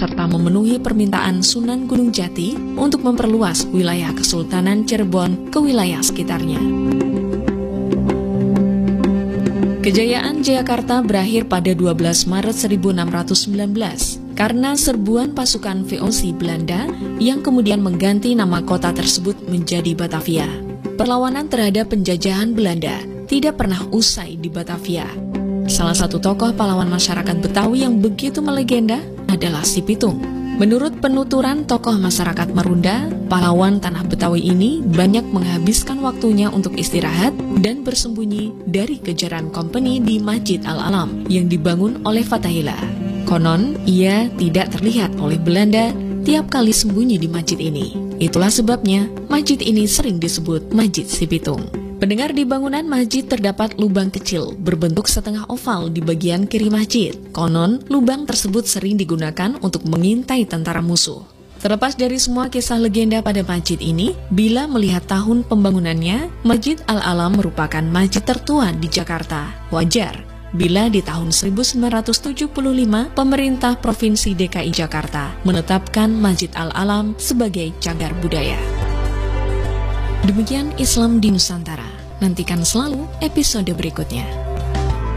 serta memenuhi permintaan Sunan Gunung Jati untuk memperluas wilayah Kesultanan Cirebon ke wilayah sekitarnya. Kejayaan Jayakarta berakhir pada 12 Maret 1619 karena serbuan pasukan VOC Belanda yang kemudian mengganti nama kota tersebut menjadi Batavia. Perlawanan terhadap penjajahan Belanda tidak pernah usai di Batavia. Salah satu tokoh pahlawan masyarakat Betawi yang begitu melegenda adalah Si Pitung. Menurut penuturan tokoh masyarakat Marunda, pahlawan tanah Betawi ini banyak menghabiskan waktunya untuk istirahat dan bersembunyi dari kejaran kompeni di Masjid Al-Alam yang dibangun oleh Fathahillah. Konon, ia tidak terlihat oleh Belanda tiap kali sembunyi di masjid ini. Itulah sebabnya masjid ini sering disebut Masjid Si Pitung. Pendengar, di bangunan masjid terdapat lubang kecil berbentuk setengah oval di bagian kiri masjid. Konon, lubang tersebut sering digunakan untuk mengintai tentara musuh. Terlepas dari semua kisah legenda pada masjid ini, bila melihat tahun pembangunannya, Masjid Al-Alam merupakan masjid tertua di Jakarta. Wajar bila di tahun 1975 pemerintah Provinsi DKI Jakarta menetapkan Masjid Al-Alam sebagai cagar budaya. Demikian Islam di Nusantara. Nantikan selalu episode berikutnya.